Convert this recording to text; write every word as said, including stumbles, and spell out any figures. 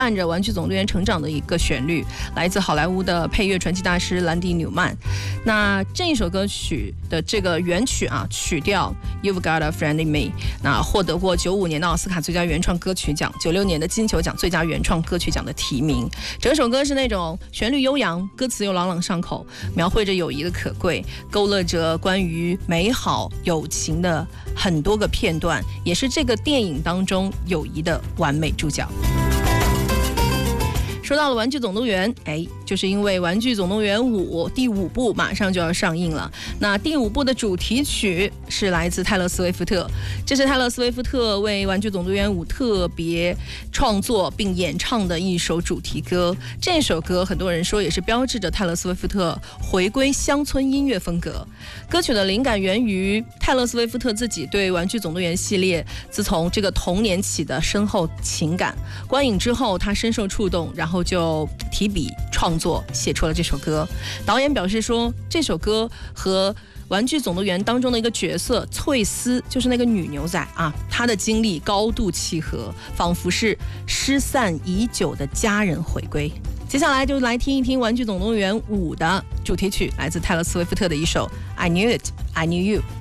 伴着《玩具总动员》成长的一个旋律，来自好莱坞的配乐传奇大师兰迪·纽曼。那这一首歌曲的这个原曲啊，曲调 You've Got a Friend in Me， 那获得过九五年的奥斯卡最佳原创歌曲奖，九六年的金球奖最佳原创歌曲奖的提名。整首歌是那种旋律悠扬，歌词又朗朗上口，描绘着友谊的可贵，勾勒着关于美好友情的很多个片段，也是这个电影当中友谊的完美注脚。说到了《玩具总动员》，哎，就是因为《玩具总动员五》第五部马上就要上映了。那第五部的主题曲是来自泰勒·斯威夫特，这是泰勒·斯威夫特为《玩具总动员五》特别创作并演唱的一首主题歌。这首歌很多人说也是标志着泰勒·斯威夫特回归乡村音乐风格。歌曲的灵感源于泰勒·斯威夫特自己对《玩具总动员》系列自从这个童年起的深厚情感。观影之后，他深受触动，然后就提笔创作，写出了这首歌。导演表示说，这首歌和《玩具总动员》当中的一个角色翠丝，就是那个女牛仔啊，她的经历高度契合，仿佛是失散已久的家人回归。接下来就来听一听《玩具总动员五》的主题曲，来自泰勒·斯威夫特的一首《I Knew It, I Knew You》。